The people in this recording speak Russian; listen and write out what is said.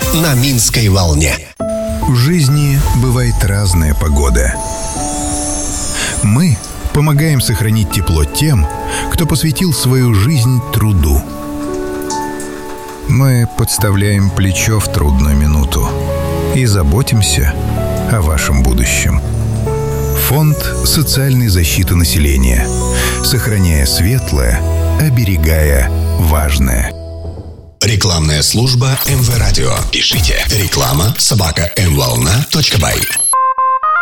на Минской волне. В жизни бывает разная погода. Мы помогаем сохранить тепло тем, кто посвятил свою жизнь труду. Мы подставляем плечо в трудную минуту и заботимся о вашем будущем. Фонд социальной защиты населения. Сохраняя светлое, оберегая важное. Рекламная служба МВ Радио. Пишите реклама@mvolna.by.